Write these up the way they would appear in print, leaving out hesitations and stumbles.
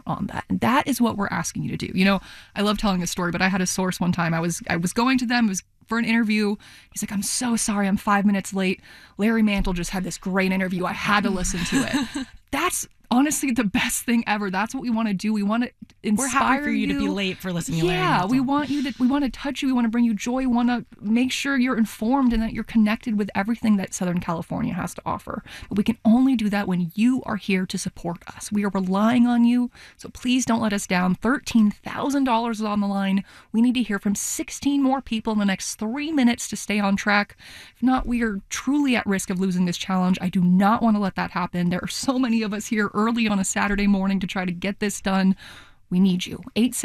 count on that. And that is what we're asking you to do. You know, I love telling this story, but I had a source one time. I was going to them. It was for an interview. He's like, I'm so sorry, I'm 5 minutes late. Larry Mantle just had this great interview. I had to listen to it. That's honestly the best thing ever. That's what we want to do. We want to inspire you. We're happy for you to be late for listening to Larry Mantle. We want to touch you. We want to bring you joy. We want to make sure you're informed and that you're connected with everything that Southern California has to offer. But we can only do that when you are here to support us. We are relying on you, so please don't let us down. $13,000 is on the line. We need to hear from 16 more people in the next 3 minutes to stay on track. If not, we are truly at risk of losing this challenge. I do not want to let that happen. There are so many of us here early on a Saturday morning to try to get this done. We need you.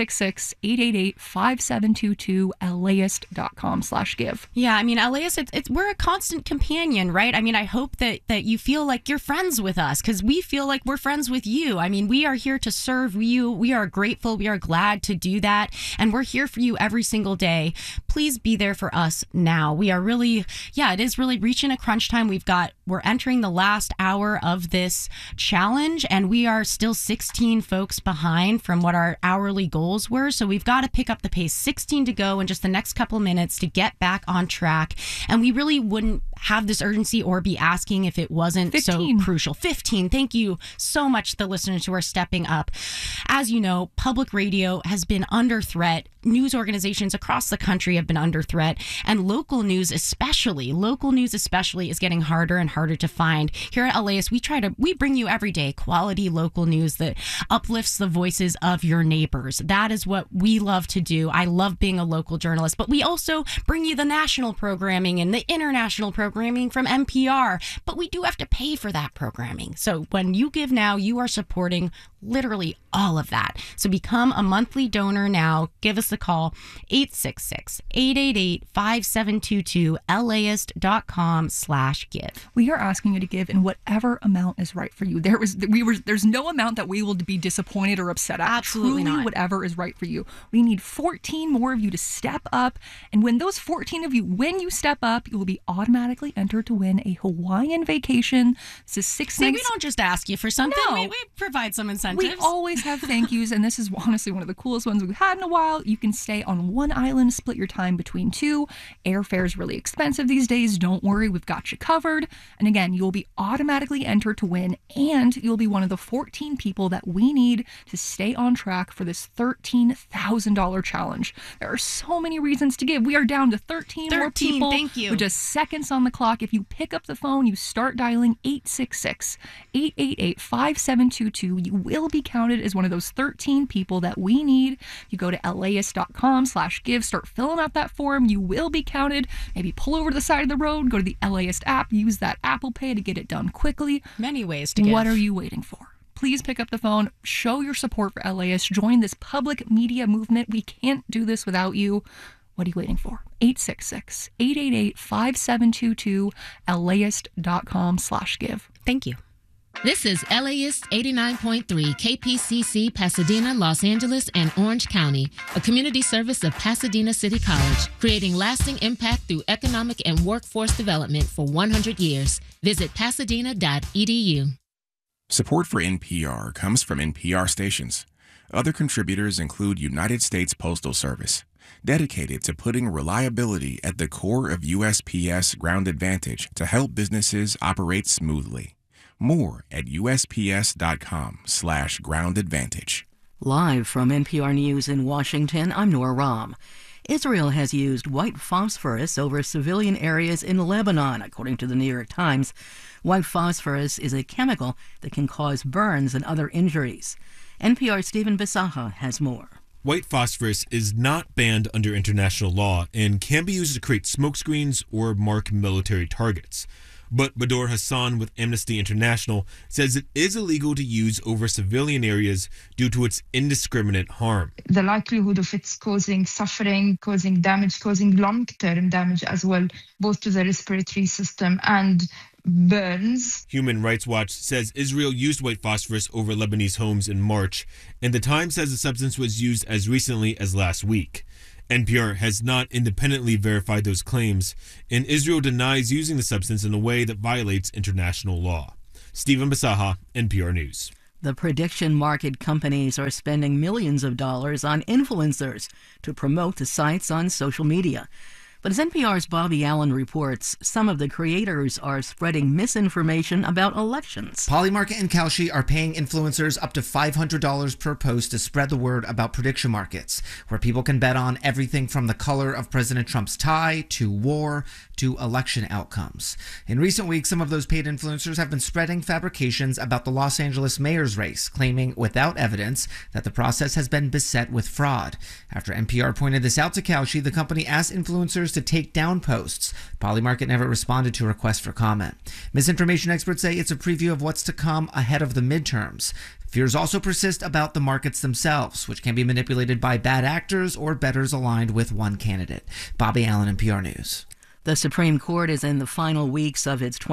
866-888-5722, LAist.com/give. Yeah, I mean, LAist, we're a constant companion, right? I mean, I hope that you feel like you're friends with us because we feel like we're friends with you. I mean, we are here to serve you. We are grateful. We are glad to do that. And we're here for you every single day. Please be there for us now. We are really, it is really reaching a crunch time. We're entering the last hour of this challenge and we are still 16 folks behind from what our hourly goals were. So we've got to pick up the pace. 16 to go in just the next couple minutes to get back on track. And we really wouldn't have this urgency or be asking if it wasn't 15. So crucial. 15. Thank you so much, the listeners who are stepping up. As you know, public radio has been under threat. News organizations across the country have been under threat. And local news especially is getting harder and harder to find. Here at LAist, we bring you every day quality local news that uplifts the voices of your neighbors. That is what we love to do. I love being a local journalist, but we also bring you the national programming and the international programming from NPR, but we do have to pay for that programming. So when you give now, you are supporting literally all of that. So become a monthly donor now. Give us a call, 866-888-5722, LAist.com/give. We are asking you to give in whatever amount is right for you. There's no amount that we will be disappointed or upset at. Absolutely Truly not. Whatever is right for you. We need 14 more of you to step up. And when those 14 of you, when you step up, you will be automatically entered to win a Hawaiian vacation. This is 6 nights. We don't just ask you for something. No. We provide some incentives. We always have thank yous, and this is honestly one of the coolest ones we've had in a while. You can stay on one island, split your time between two. Airfare is really expensive these days. Don't worry, we've got you covered. And again, you'll be automatically entered to win, and you'll be one of the 14 people that we need to stay on track for this $13,000 challenge. There are so many reasons to give. We are down to 13 more people. Thank you. With just seconds on the clock. If you pick up the phone, you start dialing 866-888-5722. You will be counted as one of those 13 people that we need. You go to LAist.com/give, start filling out that form. You will be counted. Maybe pull over to the side of the road, go to the LAist app, use that Apple Pay to get it done quickly. Many ways to give. What are you waiting for? Please pick up the phone, show your support for LAist, join this public media movement. We can't do this without you. What are you waiting for? 866-888-5722, LAist.com/give. Thank you. This is LAist 89.3 KPCC, Pasadena, Los Angeles, and Orange County, a community service of Pasadena City College, creating lasting impact through economic and workforce development for 100 years. Visit pasadena.edu. Support for NPR comes from NPR stations. Other contributors include United States Postal Service, dedicated to putting reliability at the core of USPS Ground Advantage to help businesses operate smoothly. More at USPS.com/Ground Advantage. Live from NPR News in Washington, I'm Nora Rahm. Israel has used white phosphorus over civilian areas in Lebanon, according to the New York Times. White phosphorus is a chemical that can cause burns and other injuries. NPR's Stephen Bisaha has more. White phosphorus is not banned under international law and can be used to create smokescreens or mark military targets. But Bador Hassan with Amnesty International says it is illegal to use over civilian areas due to its indiscriminate harm. The likelihood of it's causing suffering, causing damage, causing long-term damage as well, both to the respiratory system and burns. Human Rights Watch says Israel used white phosphorus over Lebanese homes in March, and the Times says the substance was used as recently as last week. NPR has not independently verified those claims, and Israel denies using the substance in a way that violates international law. Stephen Bisaha, NPR News. The prediction market companies are spending millions of dollars on influencers to promote the sites on social media. But as NPR's Bobby Allen reports, some of the creators are spreading misinformation about elections. Polymarket and Kalshi are paying influencers up to $500 per post to spread the word about prediction markets, where people can bet on everything from the color of President Trump's tie to war to election outcomes. In recent weeks, some of those paid influencers have been spreading fabrications about the Los Angeles mayor's race, claiming without evidence that the process has been beset with fraud. After NPR pointed this out to Kalshi, the company asked influencers to take down posts. Polymarket never responded to requests for comment. Misinformation experts say it's a preview of what's to come ahead of the midterms. Fears also persist about the markets themselves, which can be manipulated by bad actors or bettors aligned with one candidate. Bobby Allen, NPR News. The Supreme Court is in the final weeks of its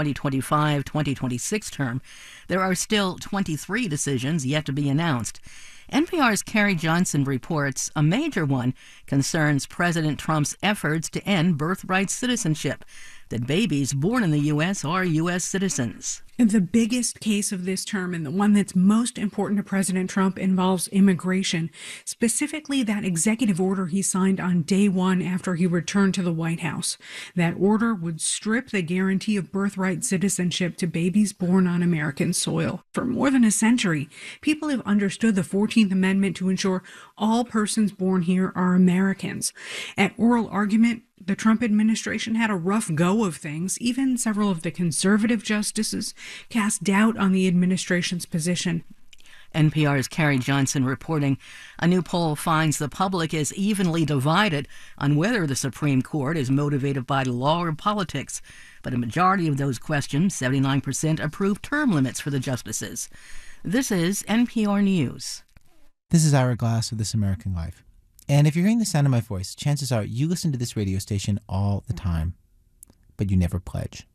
2025-2026 term. There are still 23 decisions yet to be announced. NPR's Carrie Johnson reports a major one concerns President Trump's efforts to end birthright citizenship, that babies born in the U.S. are U.S. citizens. The biggest case of this term, and the one that's most important to President Trump, involves immigration, specifically that executive order he signed on day one after he returned to the White House. That order would strip the guarantee of birthright citizenship to babies born on American soil. For more than a century, people have understood the 14th Amendment to ensure all persons born here are Americans. At oral argument, the Trump administration had a rough go of things. Even several of the conservative justices cast doubt on the administration's position. NPR's Carrie Johnson reporting a new poll finds the public is evenly divided on whether the Supreme Court is motivated by law or politics. But a majority of those questioned, 79%, approve term limits for the justices. This is NPR News. This is Ira Glass of This American Life. And if you're hearing the sound of my voice, chances are you listen to this radio station all the time, but you never pledge.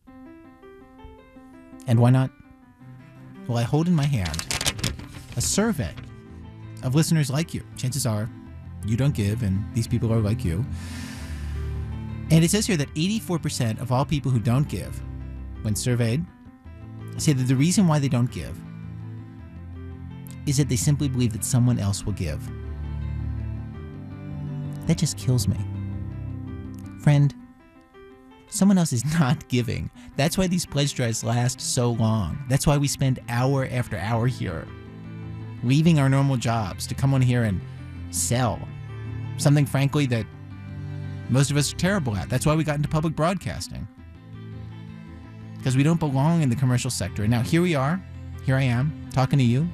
And why not? Well, I hold in my hand a survey of listeners like you. Chances are you don't give, and these people are like you. And it says here that 84% of all people who don't give, when surveyed, say that the reason why they don't give is that they simply believe that someone else will give. That just kills me. Friend, someone else is not giving. That's why these pledge drives last so long. That's why we spend hour after hour here, leaving our normal jobs to come on here and sell something, frankly, that most of us are terrible at. That's why we got into public broadcasting, because we don't belong in the commercial sector. And now here we are. Here I am talking to you.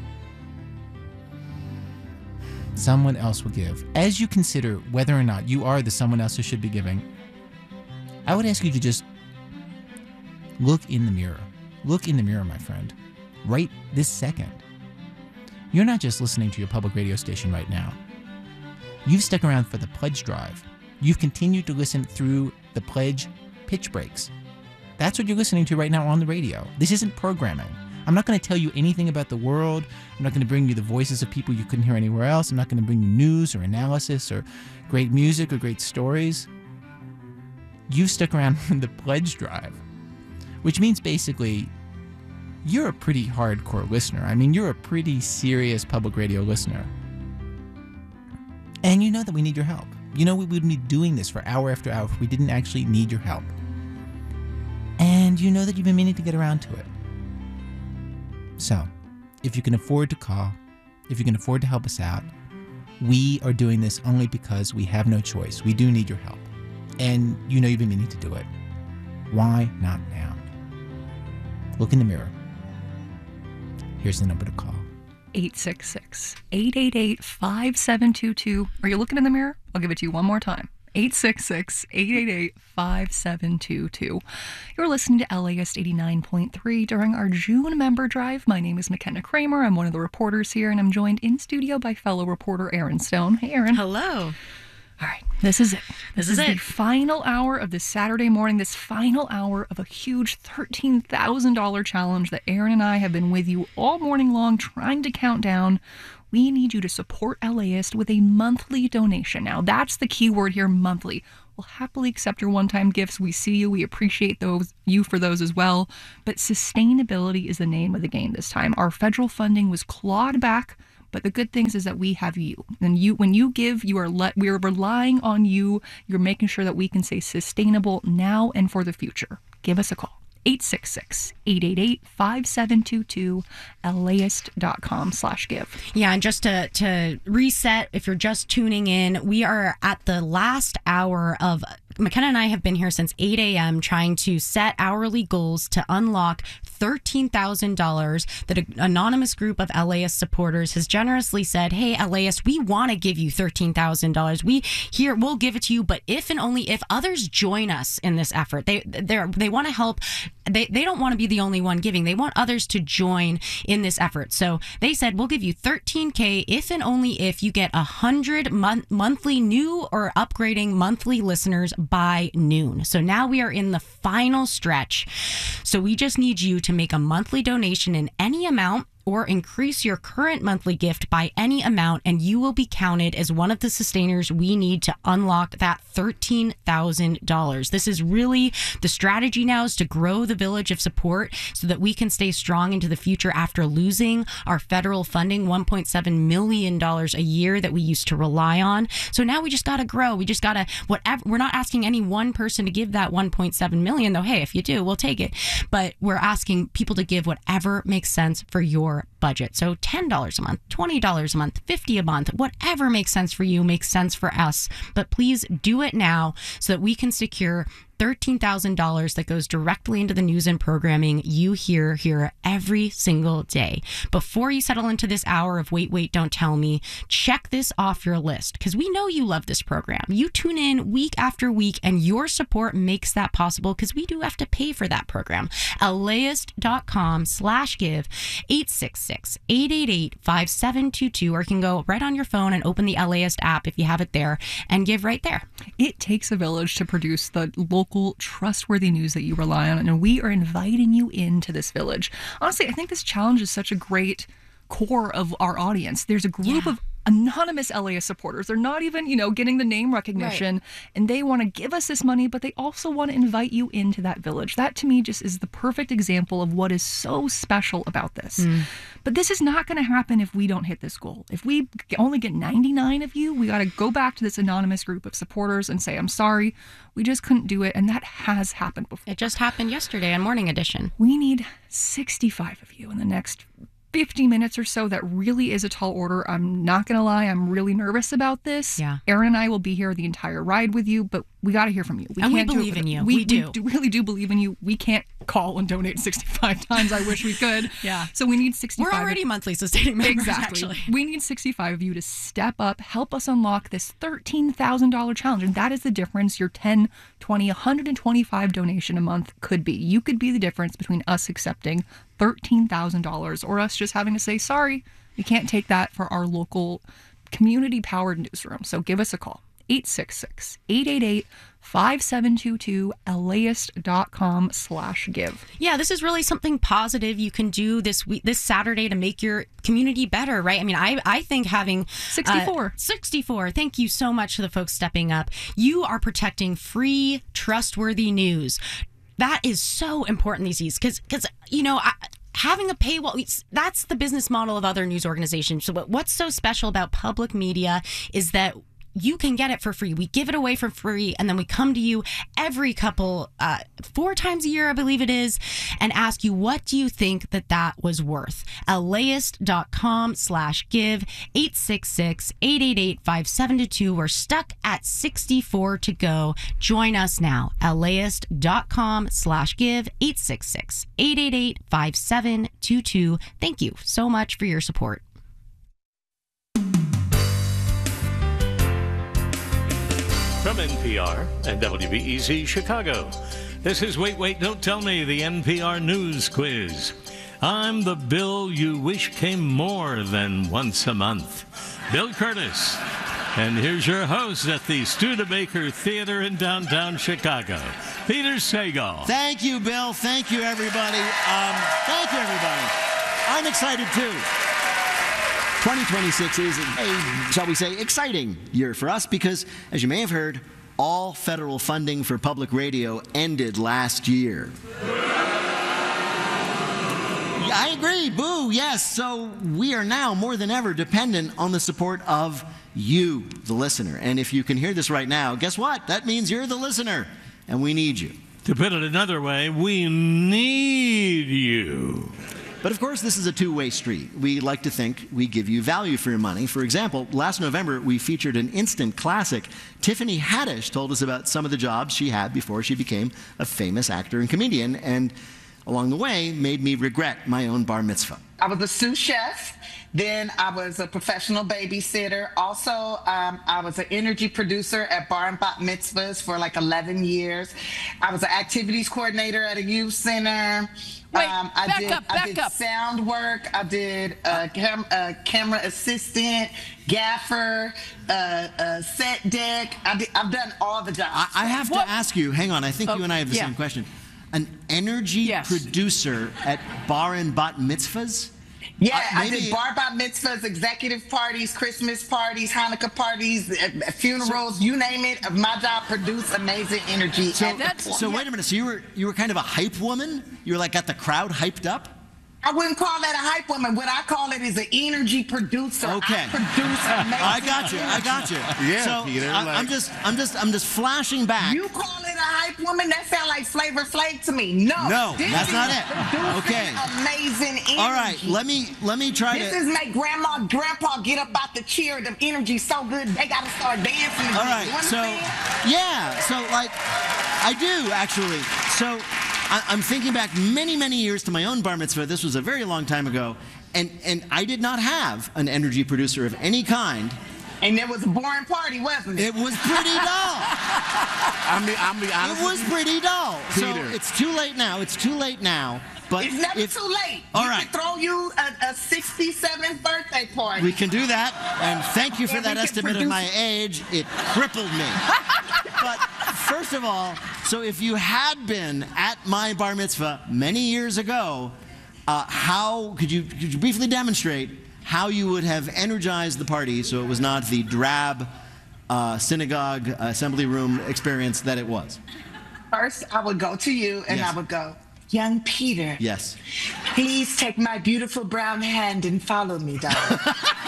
Someone else will give. As you consider whether or not you are the someone else who should be giving, I would ask you to just look in the mirror. Look in the mirror, my friend. Right this second. You're not just listening to your public radio station right now. You've stuck around for the pledge drive. You've continued to listen through the pledge pitch breaks. That's what you're listening to right now on the radio. This isn't programming. I'm not going to tell you anything about the world. I'm not going to bring you the voices of people you couldn't hear anywhere else. I'm not going to bring you news or analysis or great music or great stories. You've stuck around for the pledge drive, which means basically you're a pretty hardcore listener. I mean, you're a pretty serious public radio listener. And you know that we need your help. You know we wouldn't be doing this for hour after hour if we didn't actually need your help. And you know that you've been meaning to get around to it. So, if you can afford to call, if you can afford to help us out, we are doing this only because we have no choice. We do need your help. And you know you've been meaning to do it. Why not now? Look in the mirror. Here's the number to call. 866-888-5722. Are you looking in the mirror? I'll give it to you one more time. 866-888-5722. You're listening to LAist 89.3 during our June member drive. My name is McKenna Kramer. I'm one of the reporters here, and I'm joined in studio by fellow reporter Erin Stone. Hey, Erin. Hello. All right, this is it. This is it. The final hour of this Saturday morning, this final hour of a huge $13,000 challenge that Erin and I have been with you all morning long trying to count down. We need you to support LAist with a monthly donation. Now, that's the key word here, monthly. We'll happily accept your one-time gifts. We see you. We appreciate you for those as well. But sustainability is the name of the game this time. Our federal funding was clawed back, but the good things is that we have you. And when you give, we are relying on you. You're making sure that we can stay sustainable now and for the future. Give us a call. 866-888-5722, LAist.com/give. Yeah, and just to reset, if you're just tuning in, we are at the last hour of McKenna and I have been here since 8 a.m. trying to set hourly goals to unlock $13,000 that an anonymous group of LAist supporters has generously said, hey, LAist, we want to give you $13,000. We'll give it to you, but if and only if others join us in this effort. They want to help. They don't want to be the only one giving. They want others to join in this effort. So they said, we'll give you $13K if and only if you get 100 monthly new or upgrading monthly listeners by noon. So now we are in the final stretch. So we just need you to make a monthly donation in any amount or increase your current monthly gift by any amount, and you will be counted as one of the sustainers we need to unlock that $13,000. This is really the strategy now, is to grow the village of support so that we can stay strong into the future after losing our federal funding, $1.7 million a year that we used to rely on. So now we just got to grow. We just got to, whatever. We're not asking any one person to give that $1.7 million, though. Hey, if you do, we'll take it. But we're asking people to give whatever makes sense for your budget. So $10 a month, $20 a month, $50 a month, whatever makes sense for you makes sense for us. But please do it now so that we can secure $13,000 that goes directly into the news and programming you hear here every single day. Before you settle into this hour of Wait, Don't Tell Me, check this off your list, because we know you love this program. You tune in week after week, and your support makes that possible, because we do have to pay for that program. LAist.com/give, 866-888-5722, or you can go right on your phone and open the LAist app if you have it there and give right there. It takes a village to produce the local, trustworthy news that you rely on, and we are inviting you into this village. Honestly, I think this challenge is such a great core of our audience. There's a group of anonymous LAist supporters. They're not even, getting the name recognition, and they want to give us this money, but they also want to invite you into that village. That, to me, just is the perfect example of what is so special about this. But this is not going to happen if we don't hit this goal. If we only get 99 of you, we got to go back to this anonymous group of supporters and say, I'm sorry, we just couldn't do it. And that has happened before. It just happened yesterday on Morning Edition. We need 65 of you in the next 50 minutes or so. That really is a tall order. I'm not going to lie. I'm really nervous about this. Yeah. Aaron and I will be here the entire ride with you, but we got to hear from you. We believe in you. We really do believe in you. We can't call and donate 65 times. I wish we could. Yeah. So we need 65. We're already monthly sustaining members, exactly. actually. We need 65 of you to step up, help us unlock this $13,000 challenge. And that is the difference your 10, 20, 125 donation a month could be. You could be the difference between us accepting $13,000 or us just having to say, sorry, we can't take that for our local community-powered newsroom. So give us a call. 866-888-5722, LAist.com/give. Yeah, this is really something positive you can do this Saturday to make your community better, right? I mean, I think having 64. Thank you so much to the folks stepping up. You are protecting free, trustworthy news. That is so important these days, because having a paywall, that's the business model of other news organizations. So what's so special about public media is that you can get it for free. We give it away for free, and then we come to you every 4 times a year, I believe it is, and ask you, what do you think that was worth? LAist.com/give, 866-888-5722. We're stuck at 64 to go. Join us now. LAist.com/give, 866-888-5722. Thank you so much for your support. From NPR and WBEZ Chicago, this is Wait, Don't Tell Me, the NPR News Quiz. I'm the Bill you wish came more than once a month, Bill Curtis. And here's your host at the Studebaker Theater in downtown Chicago, Peter Sagal. Thank you, Bill. Thank you, everybody. I'm excited, too. 2026 is a, shall we say, exciting year for us because, as you may have heard, all federal funding for public radio ended last year. I agree. Boo. Yes. So we are now more than ever dependent on the support of you, the listener. And if you can hear this right now, guess what? That means you're the listener, and we need you. To put it another way, we need you. But of course, this is a two-way street. We like to think we give you value for your money. For example, last November, we featured an instant classic. Tiffany Haddish told us about some of the jobs she had before she became a famous actor and comedian, and along the way, made me regret my own bar mitzvah. I was a sous chef. Then I was a professional babysitter. Also, I was an energy producer at bar and bat mitzvahs for like 11 years. I was an activities coordinator at a youth center. I did sound work. I did camera assistant, gaffer, set deck. I've done all the jobs. I have to ask you, hang on, I think you and I have the same question. An energy producer at bar and bat mitzvahs? Yeah, I did bar bat mitzvahs, executive parties, Christmas parties, Hanukkah parties, funerals, you name it. My job produced amazing energy. So wait a minute. So you were kind of a hype woman? You were like got the crowd hyped up? I wouldn't call that a hype woman. What I call it is an energy producer. Okay. I produce amazing. I got you. Yeah, so Peter. I'm just flashing back. You call it a hype woman? That sounds like Flavor Flav to me. No, that's not it. Okay. Amazing energy. All right, let me try this is make grandma and grandpa get up out the chair. The energy so good they gotta start dancing again. All right, so like I do actually. So I'm thinking back many years to my own bar mitzvah. This was a very long time ago, and I did not have an energy producer of any kind. And it was a boring party, wasn't it? It was pretty dull. I'll be honest. It was pretty dull. Peter. So it's too late now. But it's never too late. All right. We can throw you a 67th birthday party. We can do that. And thank you for that estimate of my age. It crippled me. But first of all, so if you had been at my bar mitzvah many years ago, how could you briefly demonstrate how you would have energized the party so it was not the drab synagogue assembly room experience that it was? First, I would go to you and I would go, young Peter. Yes. Please take my beautiful brown hand and follow me, darling.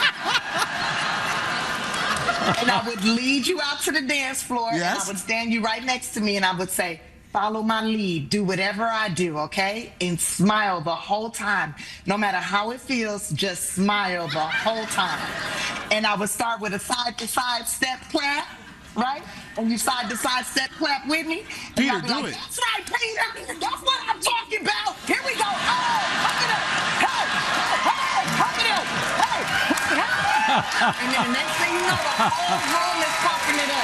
And I would lead you out to the dance floor. Yes. And I would stand you right next to me and I would say, follow my lead. Do whatever I do, okay? And smile the whole time. No matter how it feels, just smile the whole time. And I would start with a side-to-side step clap, right? And you side-to-side step clap with me. Peter, do it. That's right, Peter. That's what I'm talking about. Here we go. Oh, pump it up. Hey, pump it up. Hey. And then the next thing you know, the whole room is pumping it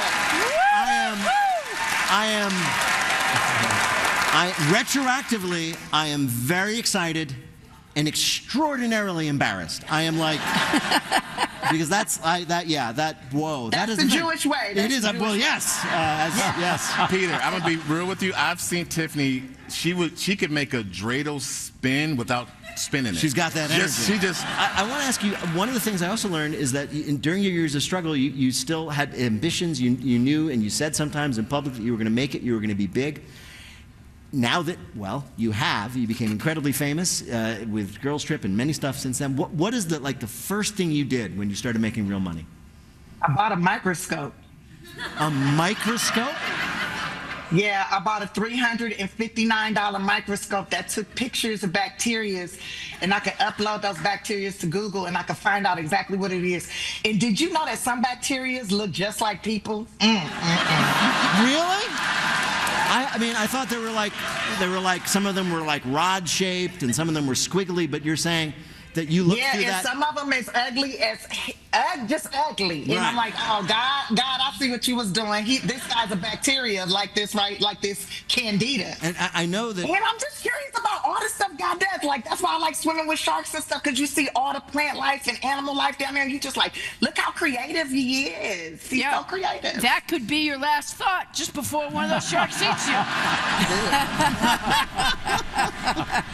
up. Retroactively, I am very excited and extraordinarily embarrassed. I am like, because whoa. That's the Jewish way. It is. Well, yes. Yes. Peter, I'm going to be real with you. I've seen Tiffany. She could make a dreidel spin without spinning it. She's got that energy. I want to ask you, one of the things I also learned is that during your years of struggle, you still had ambitions. You knew, and you said sometimes in public that you were going to make it, you were going to be big. Now that, you became incredibly famous with Girls Trip and many stuff since then. What is the first thing you did when you started making real money? I bought a microscope. A microscope? Yeah, I bought a $359 microscope that took pictures of bacteria, and I could upload those bacteria to Google, and I could find out exactly what it is. And did you know that some bacteria look just like people? Really? I thought they were like some of them were like rod shaped and some of them were squiggly, but you're saying that you look through that. Yeah, and some of them is ugly just ugly. And I'm like, oh God, I see what you was doing. This guy's a bacteria like this, right? Like this candida. And I know that. And I'm just curious about all the stuff God does. Like that's why I like swimming with sharks and stuff, because you see all the plant life and animal life down there, and you just like, look how creative he is. He's so creative. That could be your last thought just before one of those sharks eats you.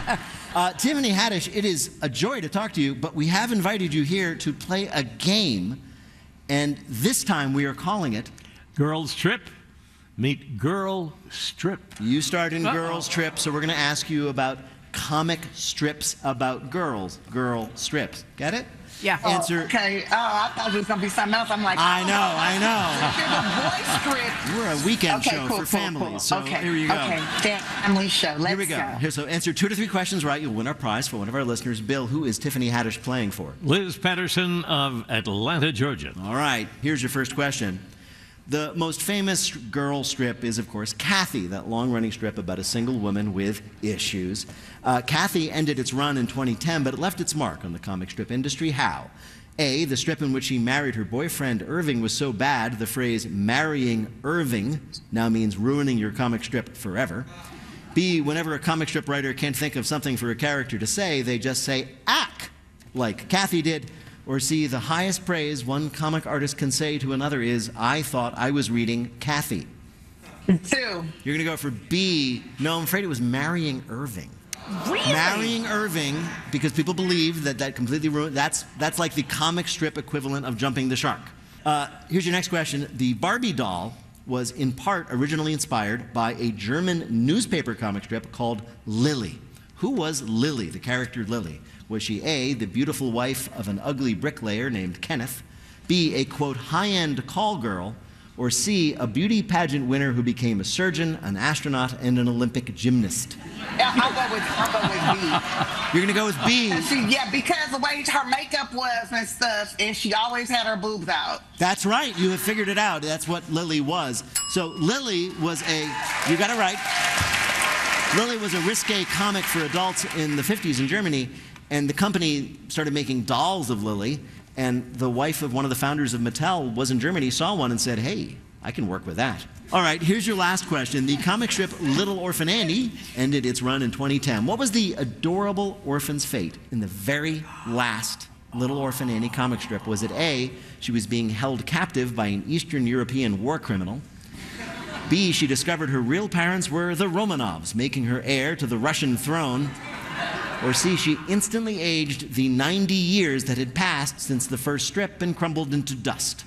Tiffany Haddish, it is a joy to talk to you, but we have invited you here to play a game, and this time we are calling it Girls Trip. Meet Girl Strip. You start in Girls Trip, so we're going to ask you about comic strips about girls. Girl strips. Get it? Yeah. Answer. Okay. Oh, I thought it was going to be something else. I'm like, I know. Boy strip. We're a weekend Okay, show cool, for cool, families. cool. So Okay, here you go. okay. Family show. Let's Here we go. Here, so answer 2 to 3 questions right. You'll win our prize for one of our listeners. Bill, who is Tiffany Haddish playing for? Liz Patterson of Atlanta, Georgia. All right. Here's your first question. The most famous girl strip is, of course, Kathy, that long-running strip about a single woman with issues. Kathy ended its run in 2010, but it left its mark on the comic strip industry. How? A, the strip in which she married her boyfriend Irving was so bad, the phrase marrying Irving now means ruining your comic strip forever. B, whenever a comic strip writer can't think of something for a character to say, they just say, ack, like Kathy did. Or C, the highest praise one comic artist can say to another is, I thought I was reading Kathy. 2. You're going to go for B. No, I'm afraid it was marrying Irving. Really? Marrying Irving, because people believe that completely ruined. That's like the comic strip equivalent of jumping the shark. Here's your next question. The Barbie doll was in part originally inspired by a German newspaper comic strip called Lily. Who was Lily, the character Lily? Was she A, the beautiful wife of an ugly bricklayer named Kenneth, B, a, quote, high-end call girl, or C, a beauty pageant winner who became a surgeon, an astronaut, and an Olympic gymnast? Yeah, I'll go with B. You're going to go with B? Because the way her makeup was and stuff, and she always had her boobs out. That's right. You have figured it out. That's what Lily was. So Lily was you got it right. Lily was a risque comic for adults in the 50s in Germany, and the company started making dolls of Lily, and the wife of one of the founders of Mattel was in Germany, saw one and said, hey, I can work with that. All right, here's your last question. The comic strip Little Orphan Annie ended its run in 2010. What was the adorable orphan's fate in the very last Little Orphan Annie comic strip? Was it A, she was being held captive by an Eastern European war criminal? B, she discovered her real parents were the Romanovs, making her heir to the Russian throne? Or C, she instantly aged the 90 years that had passed since the first strip and crumbled into dust?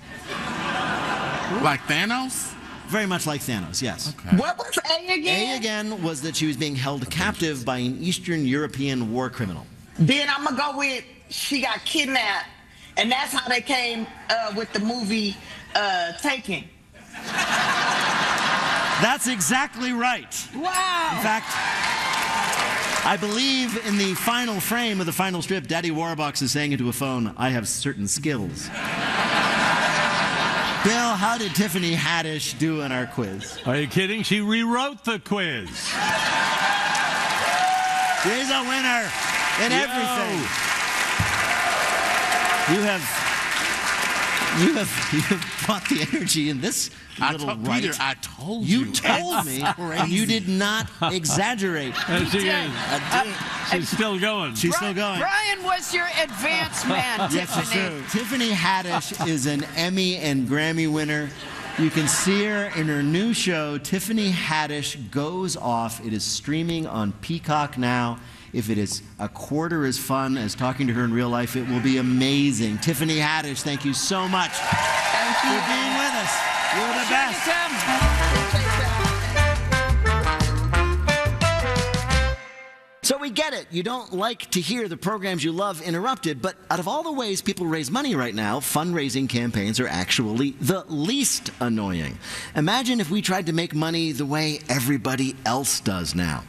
Like Thanos? Very much like Thanos, yes. Okay. What was A again? A again was that she was being held captive by an Eastern European war criminal. Then I'm going to go with she got kidnapped, and that's how they came with the movie Taken. That's exactly right. Wow. In fact, I believe in the final frame of the final strip, Daddy Warbucks is saying into a phone, I have certain skills. Bill, how did Tiffany Haddish do in our quiz? Are you kidding? She rewrote the quiz. She's a winner in everything. You have brought the energy in this little right. Peter, I told you. You told me, and you did not exaggerate. She is. She's still going. She's still going. Brian was your advance man, Yes, it's Tiffany. true. Tiffany Haddish is an Emmy and Grammy winner. You can see her in her new show, Tiffany Haddish Goes Off. It is streaming on Peacock now. If it is a quarter as fun as talking to her in real life, it will be amazing. Tiffany Haddish, thank you so much for being with us. You're the best. So we get it. You don't like to hear the programs you love interrupted, but out of all the ways people raise money right now, fundraising campaigns are actually the least annoying. Imagine if we tried to make money the way everybody else does now.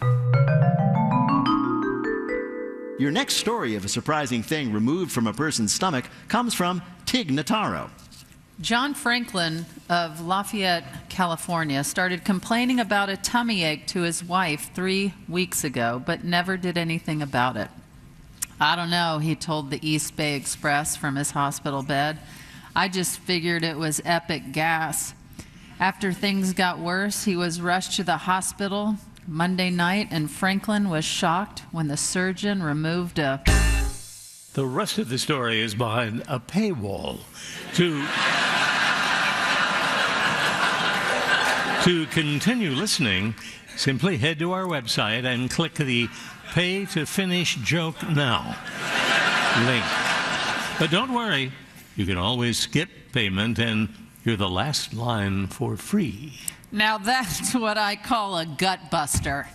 Your next story of a surprising thing removed from a person's stomach comes from Tig Notaro. John Franklin of Lafayette, California, started complaining about a tummy ache to his wife 3 weeks ago, but never did anything about it. I don't know, he told the East Bay Express from his hospital bed. I just figured it was epic gas. After things got worse, he was rushed to the hospital Monday night, and Franklin was shocked when the surgeon removed a... The rest of the story is behind a paywall. To To continue listening, simply head to our website and click the Pay to Finish Joke Now link. But don't worry, you can always skip payment and hear the last line for free. Now that's what I call a gut buster.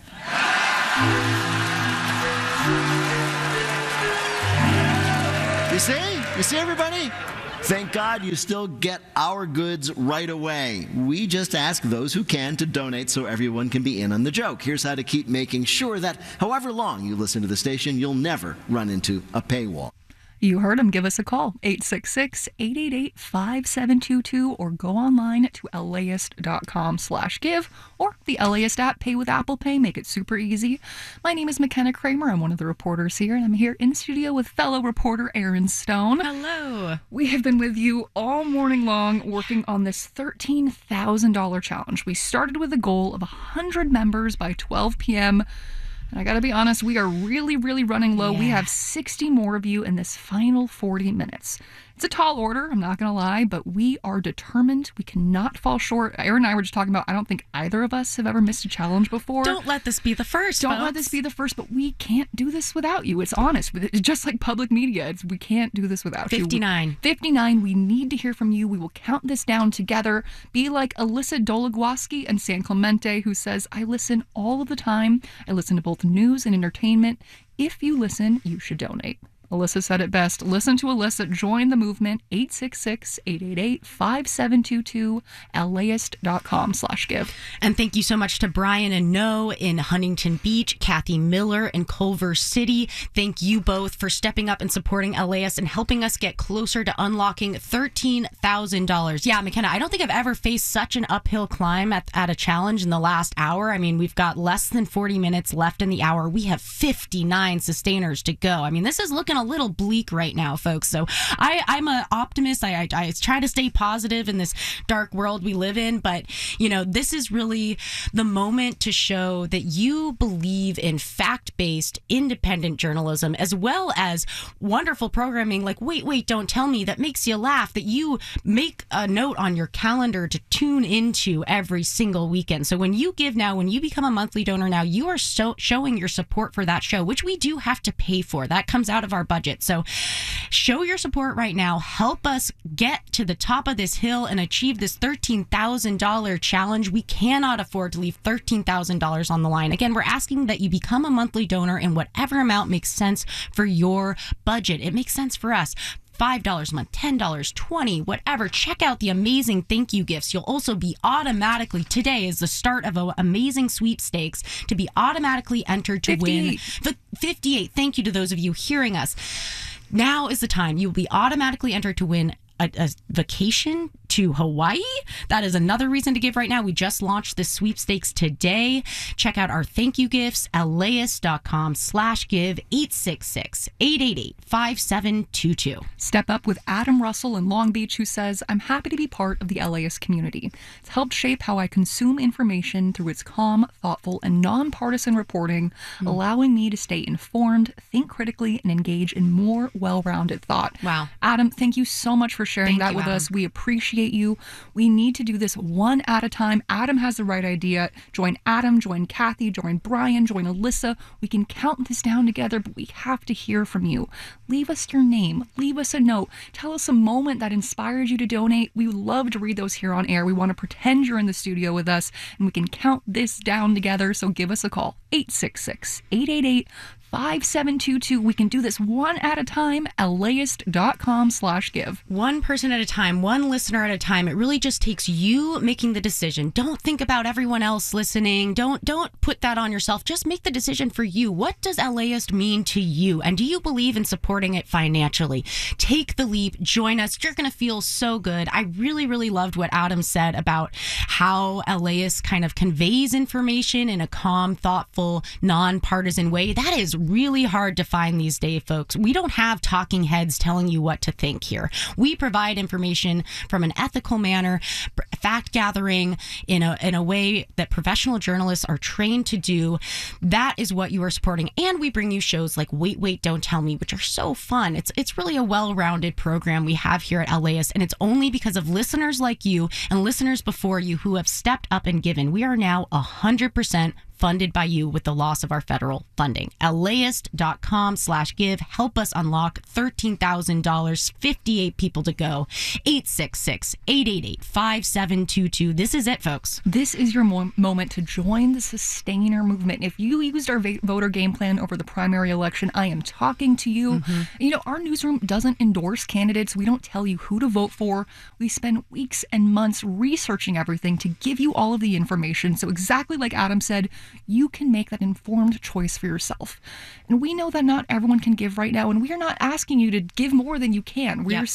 You see everybody? Thank God you still get our goods right away. We just ask those who can to donate so everyone can be in on the joke. Here's how to keep making sure that however long you listen to the station, you'll never run into a paywall. You heard him. Give us a call, 866-888-5722, or go online to LAist.com/give, or the LAist app. Pay with Apple Pay. Make it super easy. My name is McKenna Kramer. I'm one of the reporters here, and I'm here in studio with fellow reporter Aaron Stone. Hello. We have been with you all morning long working on this $13,000 challenge. We started with a goal of 100 members by 12 p.m., and I gotta be honest, we are really, really running low. We have 60 more of you in this final 40 minutes. It's a tall order, I'm not gonna lie, but we are determined. We cannot fall short. Aaron and I were just talking about, I don't think either of us have ever missed a challenge before. Don't let this be the first, Don't let this be the first, but we can't do this without you. It's honest. It's just like public media. We can't do this without 59. you. 59. We need to hear from you. We will count this down together. Be like Alyssa Dologowski and San Clemente, who says, I listen all of the time. I listen to both news and entertainment. If you listen, you should donate. Alyssa said it best. Listen to Alyssa. Join the movement. 866-888-5722. LAist.com/give. And thank you so much to Brian and No in Huntington Beach, Kathy Miller in Culver City. Thank you both for stepping up and supporting LAist and helping us get closer to unlocking $13,000. Yeah, McKenna, I don't think I've ever faced such an uphill climb at a challenge in the last hour. I mean, we've got less than 40 minutes left in the hour. We have 59 sustainers to go. I mean, this is looking a little bleak right now, folks. So I'm an optimist. I try to stay positive in this dark world we live in. But, you know, this is really the moment to show that you believe in fact-based, independent journalism, as well as wonderful programming like Wait, Don't Tell Me that makes you laugh, that you make a note on your calendar to tune into every single weekend. So when you give now, when you become a monthly donor now, you are showing your support for that show, which we do have to pay for. That comes out of our budget. So show your support right now. Help us get to the top of this hill and achieve this $13,000 challenge. We cannot afford to leave $13,000 on the line. Again, we're asking that you become a monthly donor in whatever amount makes sense for your budget. It makes sense for us. $5 a month, $10, $20, whatever. Check out the amazing thank you gifts. You'll also be automatically, today is the start of an amazing sweepstakes to be automatically entered to 58. Win the 58. Thank you to those of you hearing us. Now is the time. You'll be automatically entered to win a vacation to Hawaii. That is another reason to give right now. We just launched this sweepstakes today. Check out our thank you gifts, LAist.com/give, 866-888-5722. Step up with Adam Russell in Long Beach, who says, I'm happy to be part of the LAist community. It's helped shape how I consume information through its calm, thoughtful, and nonpartisan reporting, allowing me to stay informed, think critically, and engage in more well-rounded thought. Wow. Adam, thank you so much for sharing that with us. We appreciate you. We need to do this one at a time. Adam has the right idea. Join Adam, join Kathy, join Brian, join Alyssa. We can count this down together, but we have to hear from you. Leave us your name. Leave us a note. Tell us a moment that inspired you to donate. We would love to read those here on air. We want to pretend you're in the studio with us, and we can count this down together. So give us a call. 866-888-5722. We can do this one at a time. LAist.com/give. One person at a time, one listener at a time. It really just takes you making the decision. Don't think about everyone else listening. Don't put that on yourself. Just make the decision for you. What does LAist mean to you? And do you believe in supporting it financially? Take the leap. Join us. You're going to feel so good. I really, really loved what Adam said about how LAist kind of conveys information in a calm, thoughtful, nonpartisan way. That is really hard to find these days, folks. We don't have talking heads telling you what to think here. We provide information from an ethical manner, fact gathering in a way that professional journalists are trained to do. That is what you are supporting. And we bring you shows like Wait, Don't Tell Me, which are so fun. It's really a well-rounded program we have here at LAist, and it's only because of listeners like you and listeners before you who have stepped up and given. We are now 100% funded by you with the loss of our federal funding. LAist.com/give. Help us unlock $13,000, 58 people to go. 866-888-5722. This is it, folks. This is your moment to join the Sustainer movement. If you used our voter game plan over the primary election, I am talking to you. You know, our newsroom doesn't endorse candidates. We don't tell you who to vote for. We spend weeks and months researching everything to give you all of the information. So exactly like Adam said, you can make that informed choice for yourself. And we know that not everyone can give right now, and we are not asking you to give more than you can. We're